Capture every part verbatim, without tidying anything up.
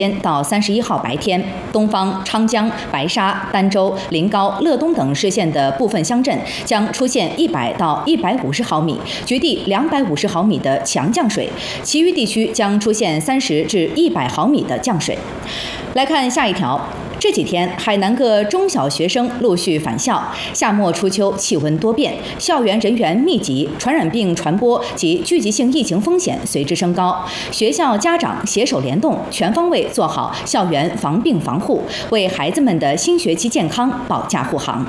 天到三十一号白天，东方、昌江、白沙、儋州、临高、乐东等市县的部分乡镇将出现一百到一百五十毫米，局地两百五十毫米的强降水，其余地区将出现三十至一百毫米的降水。来看下一条。这几天，海南各中小学生陆续返校。夏末初秋，气温多变，校园人员密集，传染病传播及聚集性疫情风险随之升高。学校家长携手联动，全方位做好校园防病防护，为孩子们的新学期健康保驾护航。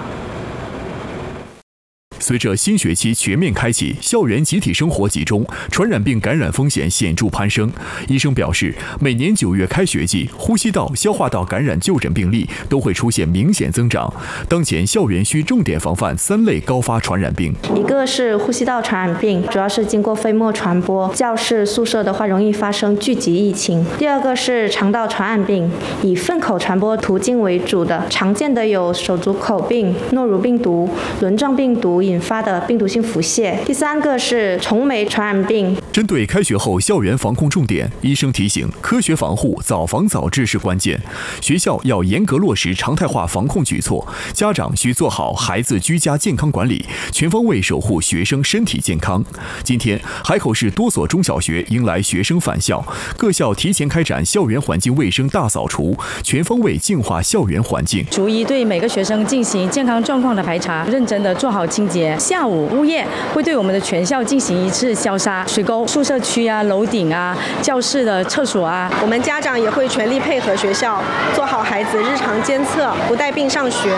随着新学期全面开启，校园集体生活集中，传染病感染风险显著攀升。医生表示，每年九月开学季，呼吸道、消化道感染就诊病例都会出现明显增长。当前校园需重点防范三类高发传染病， 一个是呼吸道传染病，主要是经过飞沫传播；教室、宿舍的话容易发生聚集疫情。第二个是肠道传染病，以粪口传播途径为主的，常见的有手足口病、诺如病毒、轮状病毒引发的病毒性腹泻。第三个是虫媒传染病。 针对开学后校园防控重点，医生提醒，科学防护、早防早治是关键。学校要严格落实常态化防控举措，家长需做好孩子居家健康管理，全方位守护学生身体健康。今天，海口市多所中小学迎来学生返校，各校提前开展校园环境卫生大扫除，全方位净化校园环境， 逐一对每个学生进行健康状况的排查，认真的做好清洁。下午物业会对我们的全校进行一次消杀，水沟、宿舍区啊、楼顶啊、教室的厕所啊， 我们家长也会全力配合学校，做好孩子日常监测，不带病上学。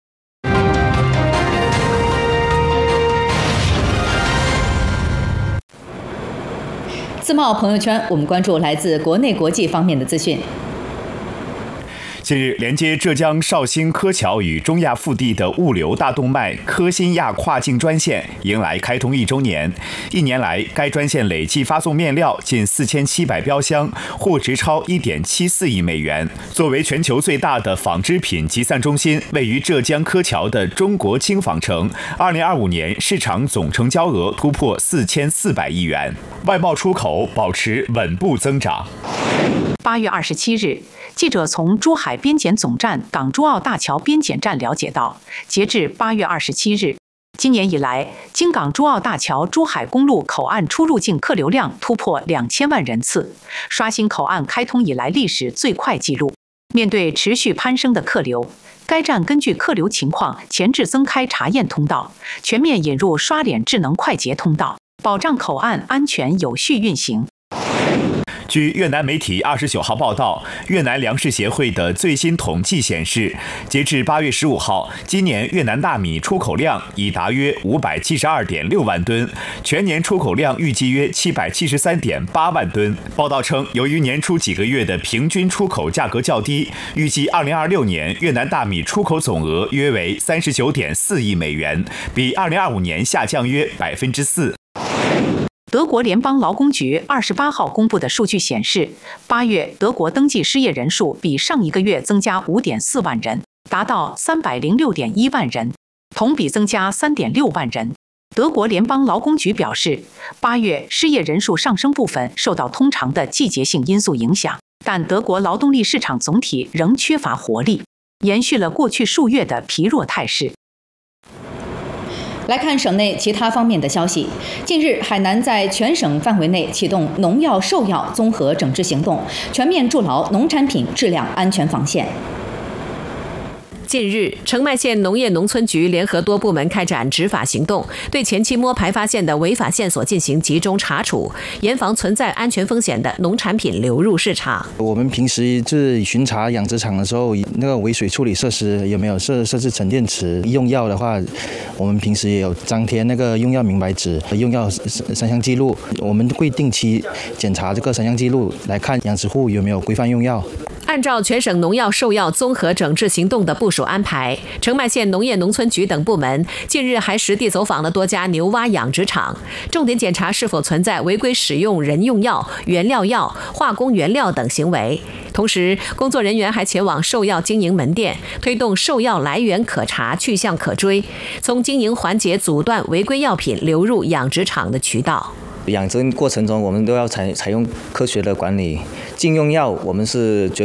自贸朋友圈，我们关注来自国内国际方面的资讯。 近日，连接浙江绍兴柯桥与中亚腹地的物流大动脉柯新亚跨境专线迎来开通一周年。一年来，该专线累计发送面料近四千七百标箱，货值超一点七四亿美元。作为全球最大的纺织品集散中心，位于浙江柯桥的中国轻纺城，二零二五年市场总成交额突破四千四百亿元，外贸出口保持稳步增长。 八月二十七日。记者从珠海边检总站港珠澳大桥边检站了解到，截至八月二十七日，今年以来，京港珠澳大桥珠海公路口岸出入境客流量突破两千万人次，刷新口岸开通以来历史最快纪录。面对持续攀升的客流，该站根据客流情况前置增开查验通道，全面引入刷脸智能快捷通道，保障口岸安全有序运行。 据越南媒体二十九号报道，越南粮食协会的最新统计显示，截至八月十五号，今年越南大米出口量已达约五百七十二点六万吨，全年出口量预计约七百七十三点八万吨。报道称，由于年初几个月的平均出口价格较低，预计二零二六年越南大米出口总额约为三十九点四亿美元，比二零二五年下降约百分之四。 德国联邦劳工局二十八号公布的数据显示，八月德国登记失业人数比上一个月增加五点四万人，达到三百零六点一万人，同比增加三点六万人。德国联邦劳工局表示，八月失业人数上升部分受到通常的季节性因素影响，但德国劳动力市场总体仍缺乏活力，延续了过去数月的疲弱态势。 来看省内其他方面的消息。近日，海南在全省范围内启动农药、兽药综合整治行动，全面筑牢农产品质量安全防线。 近日，澄迈县农业农村局联合多部门开展执法行动，对前期摸排发现的违法线索进行集中查处，严防存在安全风险的农产品流入市场。 我们平时就是巡查养殖场的时候，那个围水处理设施有没有设设置沉淀池？用药的话，我们平时也有张贴那个用药明白纸、用药三项记录。我们会定期检查这个三项记录，来看养殖户有没有规范用药。 按照全省农药兽药综合整治行动的部署安排，澄迈县农业农村局等部门近日还实地走访了多家牛蛙养殖场，重点检查是否存在违规使用人用药、原料药、化工原料等行为。同时，工作人员还前往兽药经营门店，推动兽药来源可查、去向可追，从经营环节阻断违规药品流入养殖场的渠道。 养殖过程中，我们都要采采用科学的管理。禁用药，我们是绝